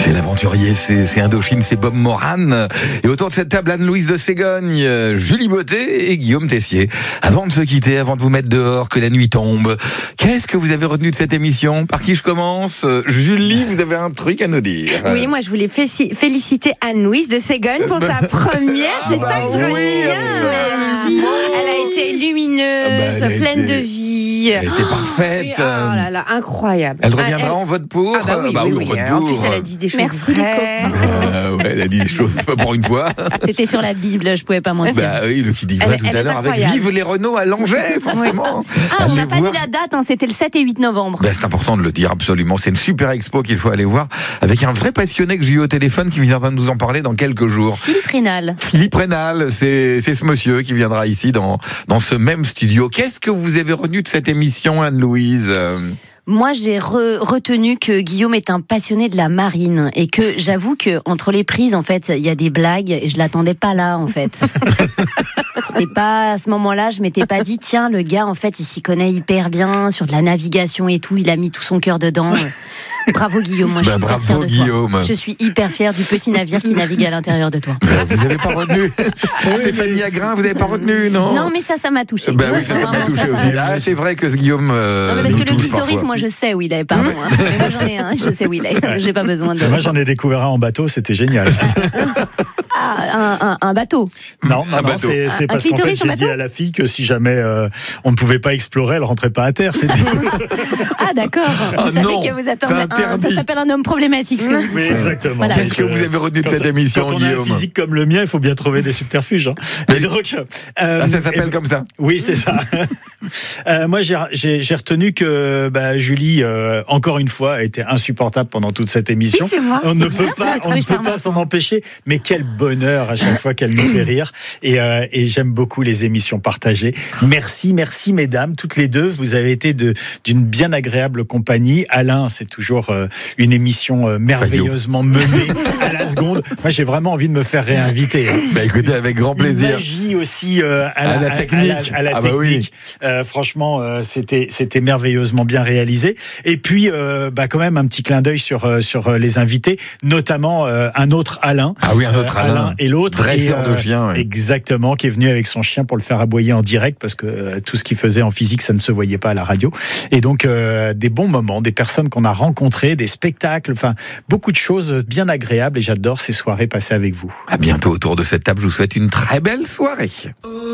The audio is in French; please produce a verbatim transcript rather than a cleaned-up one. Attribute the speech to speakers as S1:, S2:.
S1: C'est l'aventurier, c'est, c'est Indochine, c'est Bob Moran. Et autour de cette table, Anne-Louise de Ségogne, Julie Beauté et Guillaume Tessier. Avant de se quitter, avant de vous mettre dehors, que la nuit tombe, qu'est-ce que vous avez retenu de cette émission? Par qui je commence? Julie, vous avez un truc à nous dire.
S2: Oui, moi je voulais féliciter Anne-Louise de Ségogne pour sa première. C'est
S1: bah
S2: ça que je
S1: oui,
S2: retiens. Elle a été lumineuse,
S1: bah, elle a
S2: pleine
S1: été...
S2: de vie.
S1: Elle était parfaite.
S2: Oui, oh là là, incroyable.
S1: Elle reviendra
S2: elle...
S1: en vote pour.
S2: Ah bah oui,
S1: bah
S2: oui,
S1: oui,
S2: oui.
S1: vote
S2: En
S1: pour.
S2: plus, elle a dit des choses
S3: Merci
S2: vraies.
S1: Euh, ouais, elle a dit des choses pas pour une fois.
S3: C'était sur la Bible, je pouvais pas mentir.
S1: Bah oui, le qui dit vrai
S2: Elle-
S1: tout
S2: elle
S1: à
S2: est
S1: l'heure avec
S2: incroyable.
S1: Vive les Renault à Langeais, forcément.
S3: Ah, on
S1: Allez
S3: n'a pas
S1: voir.
S3: dit la date, hein, c'était le sept et huit novembre.
S1: Bah, c'est important de le dire, absolument. C'est une super expo qu'il faut aller voir avec un vrai passionné que j'ai eu au téléphone qui viendra nous en parler dans quelques jours.
S3: Philippe Rénal.
S1: Philippe Rénal, c'est, c'est ce monsieur qui viendra ici dans, dans ce même studio. Qu'est-ce que vous avez retenu de cette émission, Anne-Louise?
S3: Moi, j'ai re- retenu que Guillaume est un passionné de la marine et que j'avoue que entre les prises, en fait, il y a des blagues et je l'attendais pas là, en fait. C'est pas à ce moment-là, je m'étais pas dit tiens, le gars, en fait, il s'y connaît hyper bien sur de la navigation et tout, il a mis tout son cœur dedans. Bravo Guillaume, moi je
S1: Bah,
S3: suis hyper
S1: bravo,
S3: fière de
S1: Guillaume.
S3: toi. Je suis hyper fière du petit navire qui navigue à l'intérieur de toi.
S1: Bah, vous avez pas retenu Stéphanie Agrin, vous n'avez pas retenu, non?
S3: Non, mais ça, ça m'a touché.
S1: Bah oui, ça, ça m'a
S3: Vraiment,
S1: touché
S3: ça,
S1: aussi.
S3: ça-
S1: Là, c'est vrai que ce Guillaume. Euh,
S3: Non, mais parce
S1: nous
S3: que le
S1: touche
S3: clitoris,
S1: parfois.
S3: moi je sais où il est, pardon. hein. Mais moi j'en ai un, je sais où il est. J'ai pas besoin de.
S4: Moi, j'en ai découvert un en bateau, c'était génial.
S3: Ah, un, un, un bateau.
S4: Non, non,
S1: Un
S4: non,
S1: bateau.
S4: c'est, c'est
S3: Un
S4: parce qu'en fait,
S3: clitoris en
S4: j'ai dit
S3: bateau
S4: à la fille que si jamais euh, on ne pouvait pas explorer, elle rentrait pas à terre. C'était...
S3: Ah d'accord.
S1: Ah,
S3: Vous savez
S1: non,
S3: que vous
S1: c'est
S3: attendez. un-
S1: interdit.
S3: Ça s'appelle un homme problématique. ce que vous
S4: Oui,
S3: dites.
S4: exactement.
S3: Voilà.
S1: Qu'est-ce que vous avez retenu de
S4: Quand-
S1: cette émission,
S4: Quand on a un
S1: Guillaume?
S4: physique comme le mien, il faut bien trouver des subterfuges. Hein. Et donc, euh,
S1: Ah, ça s'appelle
S4: et-
S1: comme ça.
S4: Oui, c'est ça. Euh, moi, j'ai, j'ai, j'ai retenu que bah, Julie, euh, encore une fois, a été insupportable pendant toute cette émission.
S2: Oui, c'est moi.
S4: On
S2: C'est
S4: ne
S2: bizarre,
S4: peut pas,
S3: je l'ai
S4: on
S3: trouvé
S4: ne peut
S3: charmant.
S4: pas s'en empêcher. Mais quel bonheur à chaque fois qu'elle nous fait rire. Et, euh, et j'aime beaucoup les émissions partagées. Merci, merci, mesdames, toutes les deux. Vous avez été de, d'une bien agréable compagnie. Alain, c'est toujours euh, une émission euh, merveilleusement menée à la seconde. Moi, j'ai vraiment envie de me faire réinviter. Hein.
S1: Bah écoutez, avec grand
S4: Une
S1: plaisir.
S4: magie aussi euh, à, la,
S1: À la technique.
S4: à la, à la
S1: Ah bah oui.
S4: technique. Euh, franchement, euh, c'était c'était merveilleusement bien réalisé. Et puis, euh, bah quand même un petit clin d'œil sur euh, sur euh, les invités, notamment euh, un autre Alain.
S1: Ah oui, un autre
S4: Euh,
S1: Alain.
S4: et l'autre.
S1: Dresseur
S4: et, euh,
S1: de chien. Ouais.
S4: Exactement, qui est venu avec son chien pour le faire aboyer en direct parce que euh, tout ce qu'il faisait en physique, ça ne se voyait pas à la radio. Et donc euh, des bons moments, des personnes qu'on a rencontrées, des spectacles, enfin beaucoup de choses bien agréables. Et j'adore ces soirées passées avec vous.
S1: À bientôt autour de cette table. Je vous souhaite une très belle soirée.